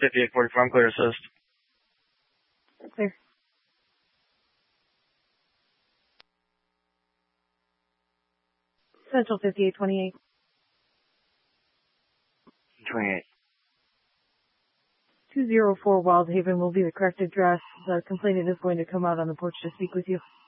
5844, I'm clear assist. Clear. Central 5828. 28. 204 Wildhaven will be the correct address. The complainant is going to come out on the porch to speak with you.